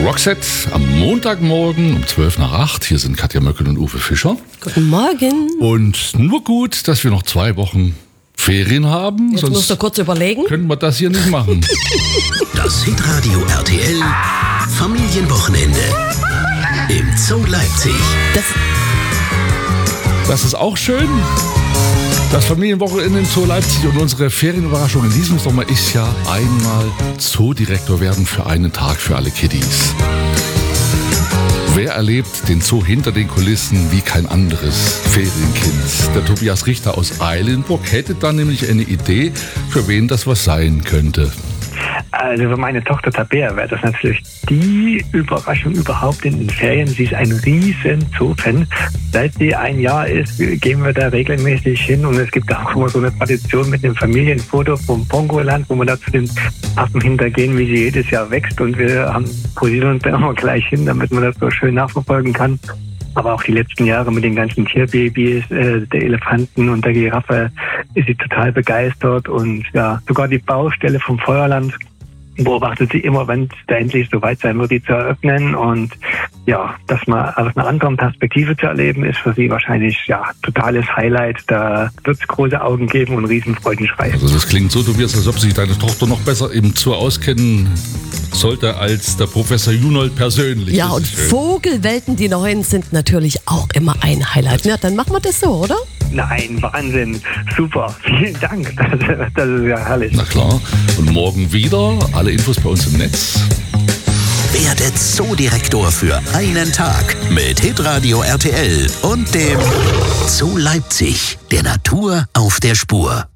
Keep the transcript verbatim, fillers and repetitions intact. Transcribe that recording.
Roxette am Montagmorgen um zwölf nach acht. Hier sind Katja Möckel und Uwe Fischer. Guten Morgen. Und nur gut, dass wir noch zwei Wochen Ferien haben. Jetzt sonst musst du kurz überlegen. Können wir das hier nicht machen. Das Hitradio R T L Familienwochenende im Zoo Leipzig. Das, Das ist auch schön. Das Familienwochenende im Zoo Leipzig und unsere Ferienüberraschung in diesem Sommer ist ja einmal Zoodirektor werden für einen Tag für alle Kiddies. Wer erlebt den Zoo hinter den Kulissen wie kein anderes Ferienkind? Der Tobias Richter aus Eilenburg hätte da nämlich eine Idee, für wen das was sein könnte. Also für meine Tochter Tabea wäre das natürlich die Überraschung überhaupt in den Ferien. Sie ist ein riesen Zoo-Fan. Seit sie ein Jahr ist, gehen wir da regelmäßig hin und es gibt auch immer so eine Tradition mit dem Familienfoto vom Pongoland, wo wir da zu den Affen hintergehen, wie sie jedes Jahr wächst und wir haben, posieren uns da immer gleich hin, damit man das so schön nachverfolgen kann. Aber auch die letzten Jahre mit den ganzen Tierbabys, äh, der Elefanten und der Giraffe ist sie total begeistert. Und ja, sogar die Baustelle vom Feuerland beobachtet sie immer, wenn es da endlich soweit sein wird, die zu eröffnen. Und ja, das mal aus einer anderen Perspektive zu erleben, ist für sie wahrscheinlich ja totales Highlight. Da wird es große Augen geben und riesen Freudenschrei. Also das klingt so, Tobias, als ob sich deine Tochter noch besser im Zoo auskennen sollte als der Professor Junold persönlich. ja, Das und ist schön. Vogelwelten, die neuen, sind natürlich auch immer ein Highlight. Ja, dann machen wir das so, oder? Nein, Wahnsinn. Super. Vielen Dank. Das, das ist ja herrlich. Na klar. Und morgen wieder. Alle Infos bei uns im Netz. Werde Zoodirektor für einen Tag mit Hitradio R T L und dem Zoo Leipzig, der Natur auf der Spur.